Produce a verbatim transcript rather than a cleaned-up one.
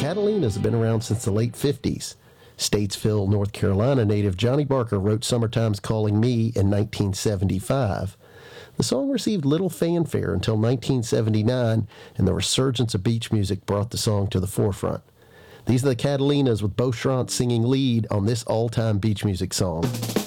Catalinas have been around since the late fifties. Statesville, North Carolina native Johnny Barker wrote Summertime's Calling Me in nineteen seventy-five. The song received little fanfare until nineteen seventy-nine, and the resurgence of beach music brought the song to the forefront. These are the Catalinas with Beau Chranz singing lead on this all-time beach music song.